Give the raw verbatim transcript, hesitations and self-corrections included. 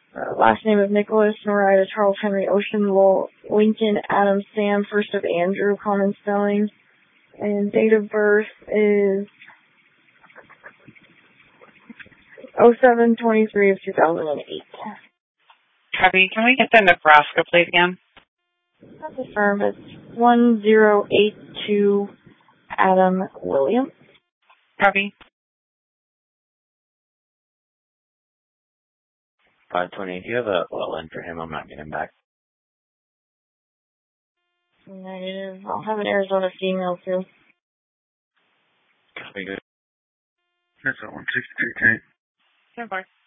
Uh, last name of Nicholas, Norida, Charles, Henry, Ocean, Lowell, Lincoln, Adam, Sam, first of Andrew, common spelling. And date of birth is oh seven twenty-three of two thousand eight. Copy. Can we get the Nebraska plate again? That's the firm. It's one zero eight two Adam Williams. Copy. five twenty, do you have a well in for him? I'm not getting back. Negative. I'll have an Arizona female too. Copy, good. That's a one sixty-two K. Ten four.